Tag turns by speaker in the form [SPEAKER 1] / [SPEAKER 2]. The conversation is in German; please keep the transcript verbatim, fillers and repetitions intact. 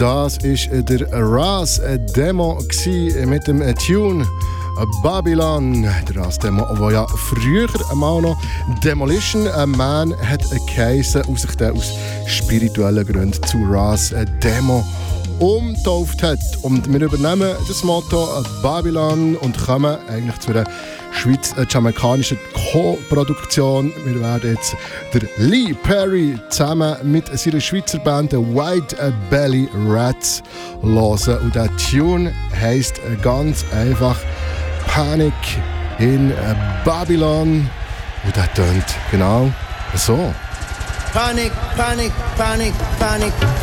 [SPEAKER 1] Das war der Ras-Demo mit dem Tune Babylon. Der Ras-Demo, der ja früher einmal noch Demolition Man hat geheissen und sich dann aus spirituellen Gründen zu Ras-Demo umgetauft hat. Und wir übernehmen das Motto Babylon und kommen eigentlich zu einer schweiz-jamaikanischen Co-Produktion. Wir werden jetzt der Lee Perry zusammen mit seiner Schweizer Band White Belly Rats hören. Und der Tune heisst ganz einfach Panic in Babylon. Und der tönt genau so.
[SPEAKER 2] Panic, Panic, Panic, Panic.